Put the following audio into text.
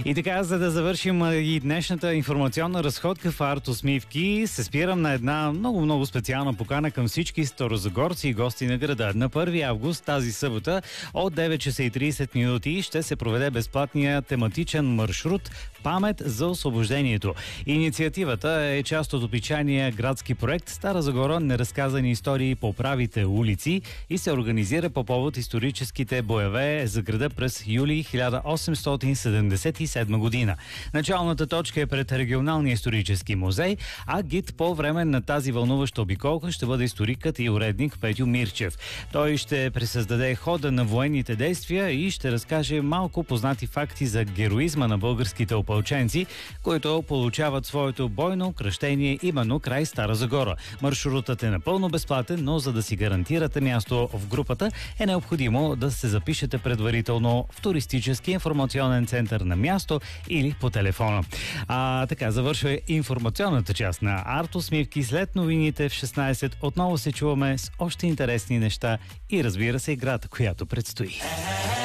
И така, за да завършим и днешната информационна разходка в Артусмивки, се спирам на една много специална покана към всички старозагорци и гости на града. На 1 август тази събота от 9 часа и 30 минути ще се проведе безплатния тематичен маршрут "Памет за освобождението". Инициативата е част от обичайния градски проект "Стара Загора. Неразказани истории по правите улици" и се организира по повод историческите боеве за града през юли 1877 година. Началната точка е пред Регионалния исторически музей, а гид по време на тази вълнуваща обиколка ще бъде историкът и уредник Петю Мирчев. Той ще пресъздаде хода на военните действия и ще разкаже малко познати факти за героизма на българските опълченци, които получават своето бойно кръщение именно край Стара Загора. Маршрутът е напълно безплатен, но за да си гарантирате място в групата е необходимо да се запишете предварително в туристически информационен център на място или по телефона. Така завършва информационната част на Артусмивки. След новините в 16 отново се чуваме с още интересни неща и разбира се играта, която предстои.